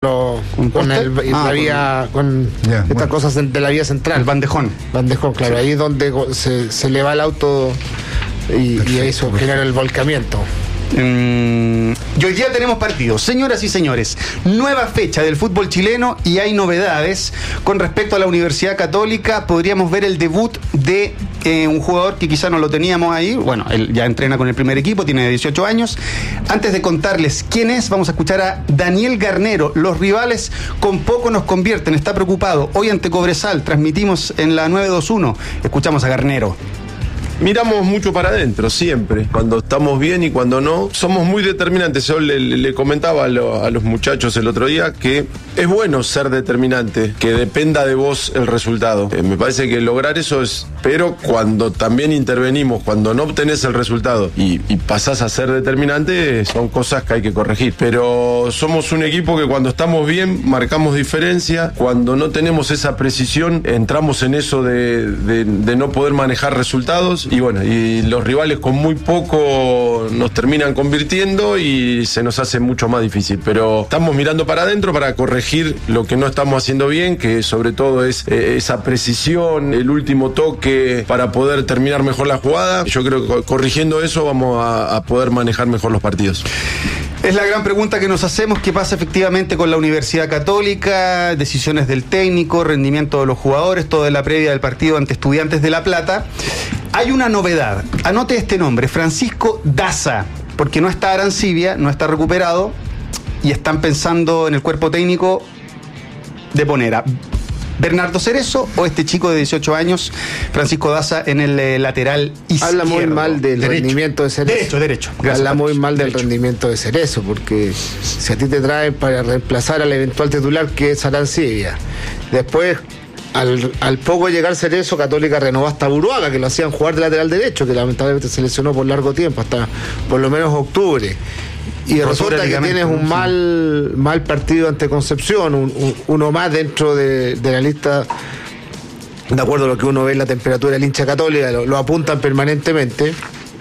estas cosas de la vía central. El bandejón. Claro, ahí es donde se le va el auto y eso genera el volcamiento. Y hoy día tenemos partidos, señoras y señores, nueva fecha del fútbol chileno y hay novedades con respecto a la Universidad Católica. Podríamos ver el debut de un jugador que quizá no lo teníamos ahí. Bueno, él ya entrena con el primer equipo, tiene 18 años. Antes de contarles quién es, vamos a escuchar a Daniel Garnero. Los rivales con poco nos convierten, está preocupado. Hoy ante Cobresal, transmitimos en la 921. Escuchamos a Garnero. Miramos mucho para adentro, siempre. Cuando estamos bien y cuando no, somos muy determinantes. Yo le comentaba a los muchachos el otro día que es bueno ser determinante, que dependa de vos el resultado. Me parece que lograr eso es... Pero cuando también intervenimos, cuando no obtenés el resultado y pasás a ser determinante, son cosas que hay que corregir. Pero somos un equipo que cuando estamos bien, marcamos diferencia. Cuando no tenemos esa precisión, entramos en eso de no poder manejar resultados. Y bueno, y los rivales con muy poco nos terminan convirtiendo y se nos hace mucho más difícil. Pero estamos mirando para adentro para corregir lo que no estamos haciendo bien, que sobre todo es esa precisión, el último toque para poder terminar mejor la jugada. Yo creo que corrigiendo eso vamos a poder manejar mejor los partidos. Es la gran pregunta que nos hacemos, ¿qué pasa efectivamente con la Universidad Católica? Decisiones del técnico, rendimiento de los jugadores, toda la previa del partido ante Estudiantes de La Plata. Hay una novedad, anote este nombre, Francisco Daza, porque no está Arancibia, no está recuperado y están pensando en el cuerpo técnico de poner a Bernardo Cerezo o este chico de 18 años, Francisco Daza, en el lateral izquierdo. Habla muy mal del rendimiento de Cerezo. Derecho. Habla muy mal del rendimiento de Cerezo, porque si a ti te traen para reemplazar al eventual titular que es Arancibia, después al poco llegar Cerezo, Católica renovó hasta Buruaga, que lo hacían jugar de lateral derecho, que lamentablemente se lesionó por largo tiempo, hasta por lo menos octubre. Y resulta que tienes un mal partido ante Concepción, uno más dentro de la lista, de acuerdo a lo que uno ve en la temperatura del hincha Católica, lo apuntan permanentemente.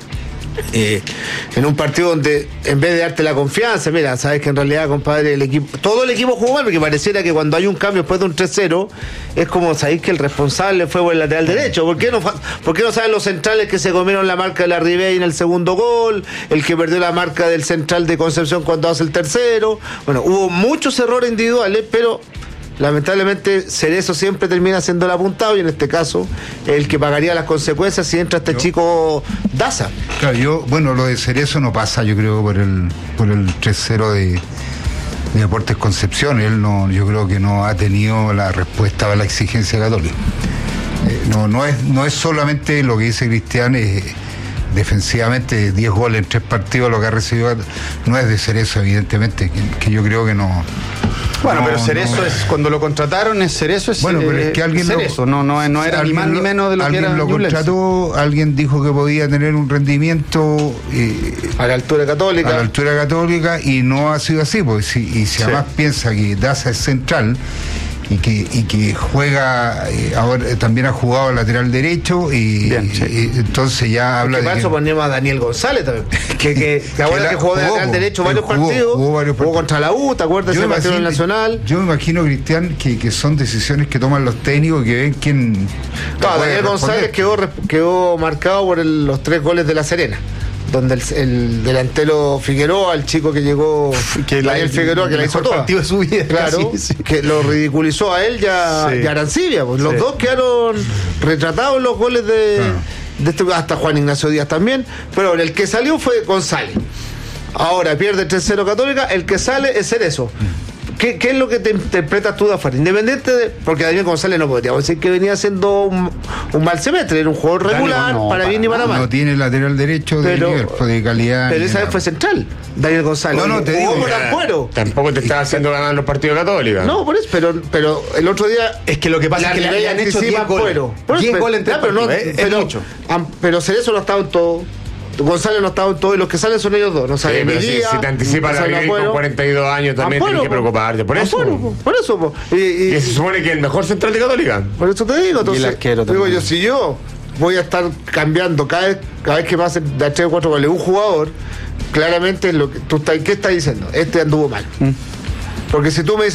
En un partido donde en vez de darte la confianza, mira, sabes que en realidad, compadre, todo el equipo jugó mal, porque pareciera que cuando hay un cambio después de un 3-0 es como sabéis que el responsable fue por el lateral derecho. ¿Por qué no saben los centrales que se comieron la marca de la Ribey en el segundo gol, el que perdió la marca del central de Concepción cuando hace el tercero? Bueno, hubo muchos errores individuales, pero lamentablemente Cerezo siempre termina siendo el apuntado y en este caso el que pagaría las consecuencias si entra este chico Daza. Claro, lo de Cerezo no pasa, yo creo, por el 3-0 de Deportes Concepción. Él yo creo que no ha tenido la respuesta a la exigencia Católica. No es solamente lo que dice Cristian, defensivamente 10 goles en 3 partidos lo que ha recibido, no es de Cerezo, evidentemente, que yo creo que no. Bueno, pero Cerezo es, cuando lo contrataron, Cerezo es. Bueno, pero es que alguien Cerezo, no era ni más ni menos de lo que era. Alguien lo contrató, alguien dijo que podía tener un rendimiento a la altura católica y no ha sido así, porque si además piensa que Daza es central y que juega, ahora también ha jugado lateral derecho y entonces ya habla de eso ponemos a Daniel González también, que ahora que jugó de lateral derecho varios partidos, jugó contra la U, ¿te acuerdas? Ese partido en el Nacional. Yo me imagino, Cristian, que son decisiones que toman los técnicos, que ven quién. Daniel González quedó marcado por los 3 goles de La Serena, donde el delantero Figueroa, el chico que llegó, Daniel Figueroa, que la hizo toda, partido de su vida, claro, sí. Que lo ridiculizó a él ya Arancibia, pues los dos quedaron retratados en los goles de hasta Juan Ignacio Díaz también, pero el que salió fue González. Ahora pierde 3-0 Católica, el que sale es Cerezo. ¿Qué es lo que te interpretas tú de afuera? Independiente de... Porque Daniel González no podríamos decir que venía haciendo un mal semestre, era un jugador regular, para bien y para mal. No tiene lateral derecho de nivel, de calidad. Pero esa vez fue central, Daniel González. No, te digo. Tampoco te estaba haciendo ganar los partidos Católicos. No, por eso, pero el otro día... Es que lo que pasa es que le han hecho 10 goles. 10 goles en 3 partidos, es mucho. Pero Cerezo no estaba en todo... González no estaba en todo y los que salen son ellos dos. No saben si te anticipa la vida con 42 años también tienes que preocuparte. Por eso. Y se supone que el mejor central de Católica. Por eso te digo. Entonces, si yo voy a estar cambiando cada vez que pase de 3 o 4 goles un jugador, claramente ¿qué estás diciendo? Este anduvo mal. Porque si tú me dices